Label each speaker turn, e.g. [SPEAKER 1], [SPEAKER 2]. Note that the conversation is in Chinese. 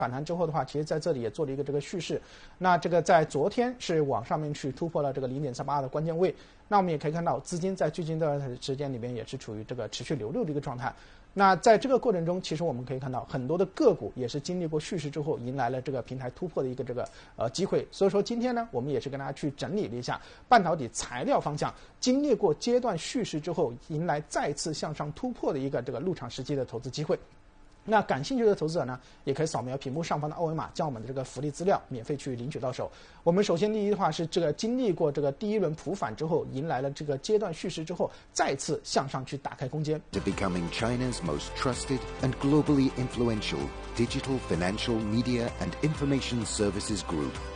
[SPEAKER 1] 反弹之后的话，其实在这里也做了一个这个蓄势。那这个在昨天是往上面去突破了这个0.38的关键位。那我们也可以看到，资金在最近这段时间里面也是处于这个持续流入的一个状态。那在这个过程中，其实我们可以看到很多的个股也是经历过蓄势之后，迎来了这个平台突破的一个这个机会。所以说今天呢，我们也是跟大家去整理了一下半导体材料方向经历过阶段蓄势之后，迎来再次向上突破的一个这个入场时机的投资机会。那感兴趣的投资者呢，也可以扫描屏幕上方的二维码，将我们的这个福利资料免费去领取到手。我们首先第一的话是这个经历过这个第一轮普反之后，迎来了这个阶段蓄势之后，再次向上去打开空间。
[SPEAKER 2] To becoming China's most trusted and globally influential digital financial media and information services group.